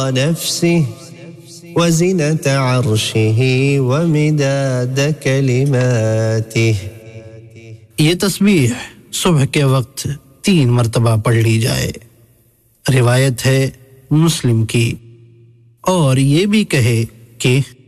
نفسه وزنة عرشه ومداد كلماته। ये तस्बीह सुबह के वक्त 3 मर्तबा पढ़ ली जाए। रिवायत है मुस्लिम की। और ये भी कहे कि